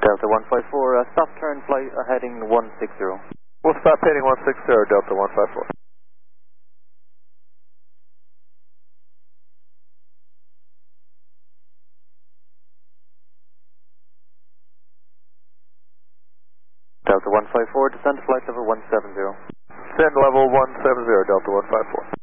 Delta 154, stop turn flight heading 160. We'll stop heading 160, Delta 154. Delta 154, descend to flight level 170. Send level 170, Delta 154.